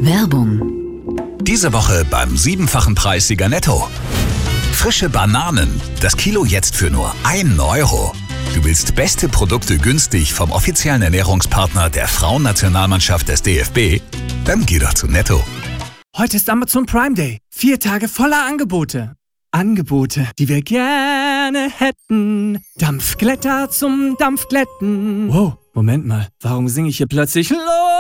Werbung. Diese Woche beim 7-fachen Preissieger Netto. Frische Bananen. Das Kilo jetzt für nur 1 Euro. Du willst beste Produkte günstig vom offiziellen Ernährungspartner der Frauennationalmannschaft des DFB? Dann geh doch zu Netto. Heute ist Amazon Prime Day. 4 Tage voller Angebote. Angebote, die wir gerne hätten. Dampfglätter zum Dampfglätten. Wow, Moment mal. Warum singe ich hier plötzlich los?